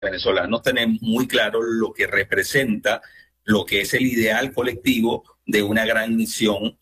venezolanos tenemos muy claro lo que representa, lo que es el ideal colectivo de una gran misión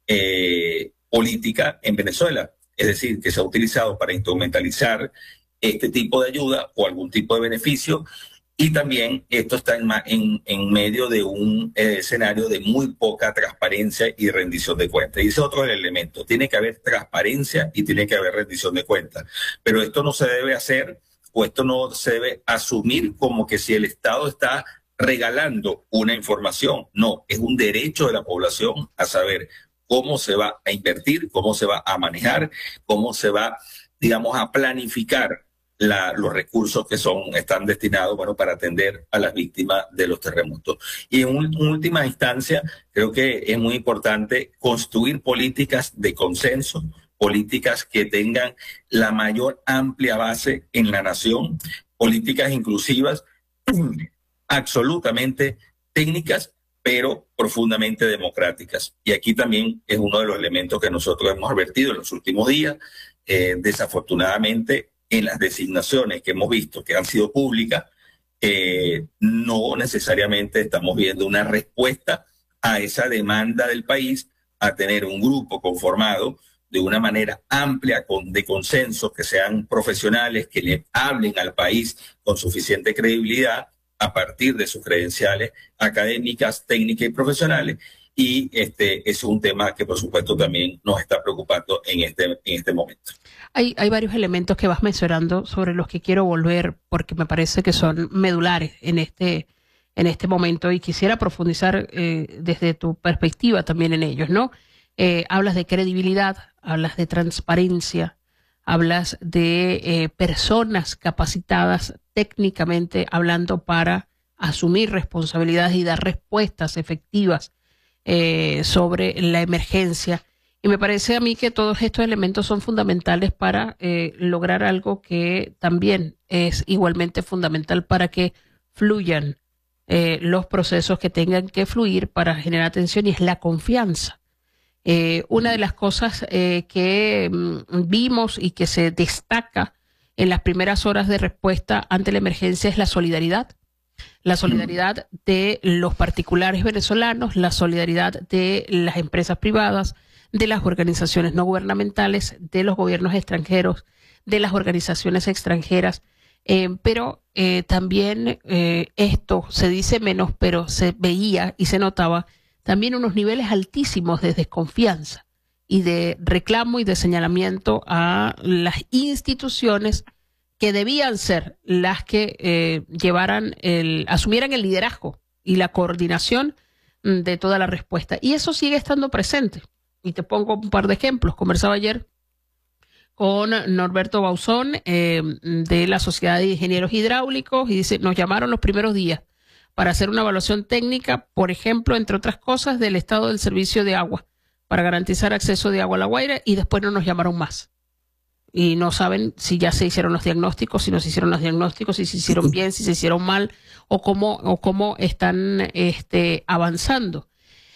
política en Venezuela. Es decir, que se ha utilizado para instrumentalizar este tipo de ayuda o algún tipo de beneficio. Y también esto está en medio de un escenario de muy poca transparencia y rendición de cuentas. Y ese es otro elemento. Tiene que haber transparencia y tiene que haber rendición de cuentas. Pero esto no se debe hacer o esto no se debe asumir como que si el Estado está regalando una información. No, es un derecho de la población a saber cómo se va a invertir, cómo se va a manejar, cómo se va, digamos, a planificar los recursos que están destinados, bueno, para atender a las víctimas de los terremotos. Y en última instancia, creo que es muy importante construir políticas de consenso, políticas que tengan la mayor amplia base en la nación, políticas inclusivas, absolutamente técnicas, pero profundamente democráticas. Y aquí también es uno de los elementos que nosotros hemos advertido en los últimos días. Desafortunadamente, en las designaciones que hemos visto que han sido públicas, no necesariamente estamos viendo una respuesta a esa demanda del país a tener un grupo conformado de una manera amplia, de consenso, que sean profesionales, que le hablen al país con suficiente credibilidad a partir de sus credenciales académicas, técnicas y profesionales. Y es un tema que, por supuesto, también nos está preocupando en este momento. Hay varios elementos que vas mencionando sobre los que quiero volver porque me parece que son medulares en este momento y quisiera profundizar desde tu perspectiva también en ellos, ¿no? Hablas de credibilidad, hablas de transparencia, hablas de personas capacitadas técnicamente hablando para asumir responsabilidades y dar respuestas efectivas sobre la emergencia. Y me parece a mí que todos estos elementos son fundamentales para lograr algo que también es igualmente fundamental para que fluyan los procesos que tengan que fluir para generar atención, y es la confianza. Una de las cosas que vimos y que se destaca en las primeras horas de respuesta ante la emergencia es la solidaridad. La solidaridad de los particulares venezolanos, la solidaridad de las empresas privadas, de las organizaciones no gubernamentales, de los gobiernos extranjeros, de las organizaciones extranjeras. Pero también esto se dice menos, pero se veía y se notaba también unos niveles altísimos de desconfianza y de reclamo y de señalamiento a las instituciones que debían ser las que asumieran el liderazgo y la coordinación de toda la respuesta. Y eso sigue estando presente. Y te pongo un par de ejemplos. Conversaba ayer con Norberto Bauzón de la Sociedad de Ingenieros Hidráulicos y dice, nos llamaron los primeros días para hacer una evaluación técnica, por ejemplo, entre otras cosas, del estado del servicio de agua, para garantizar acceso de agua a La Guaira, y después no nos llamaron más. Y no saben si ya se hicieron los diagnósticos, si no se hicieron los diagnósticos, si se hicieron bien, si se hicieron mal, o cómo están avanzando.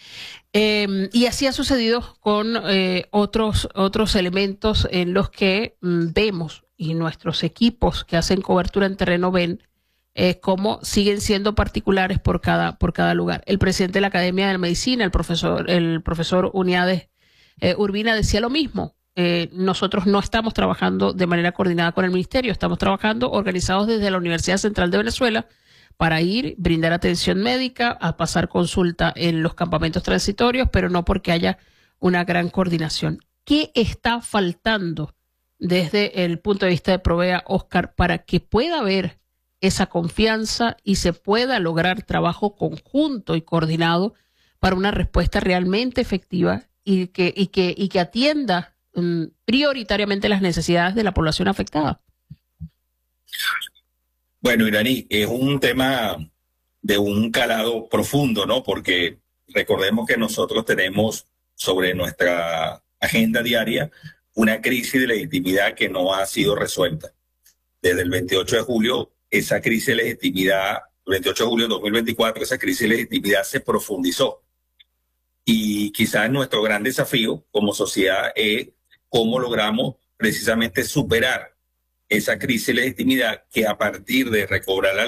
Y así ha sucedido con otros elementos en los que vemos, y nuestros equipos que hacen cobertura en terreno ven, cómo siguen siendo particulares por cada lugar. El presidente de la Academia de Medicina, el profesor Uniades Urbina, decía lo mismo. Nosotros no estamos trabajando de manera coordinada con el ministerio, estamos trabajando organizados desde la Universidad Central de Venezuela para brindar atención médica, a pasar consulta en los campamentos transitorios, pero no porque haya una gran coordinación. ¿Qué está faltando desde el punto de vista de Provea, Oscar, para que pueda haber esa confianza y se pueda lograr trabajo conjunto y coordinado para una respuesta realmente efectiva y que atienda prioritariamente las necesidades de la población afectada? Bueno, Iraní, es un tema de un calado profundo, ¿no? Porque recordemos que nosotros tenemos sobre nuestra agenda diaria una crisis de legitimidad que no ha sido resuelta. Desde el 28 de julio, esa crisis de legitimidad, 28 de julio de 2024, esa crisis de legitimidad se profundizó. Y quizás nuestro gran desafío como sociedad es cómo logramos precisamente superar esa crisis de legitimidad que a partir de recobrar la